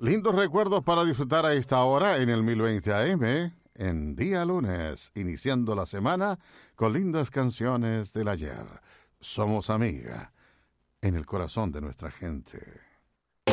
Lindos recuerdos para disfrutar a esta hora en el 1020 AM, en día lunes, iniciando la semana con lindas canciones del ayer. Somos amiga en el corazón de nuestra gente.